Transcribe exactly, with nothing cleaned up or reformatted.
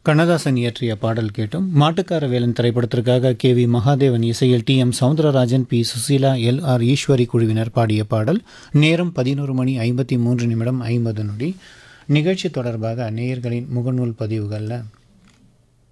கண்ணதாசன் இயற்றிய பாடல் கேட்டும். மாட்டுக்கார வேலன் திரைப்படத்திற்காக கே வி மகாதேவன் இசையில் D M Soundararajan, B Susheela, L R Eswari குழுவினர் பாடிய பாடல். நேரம் பதினோரு மணி ஐம்பத்தி மூன்று நிமிடம் ஐம்பது நொடி. நிகழ்ச்சி தொடர்பாக நேயர்களின் முகநூல் பதிவுகளில்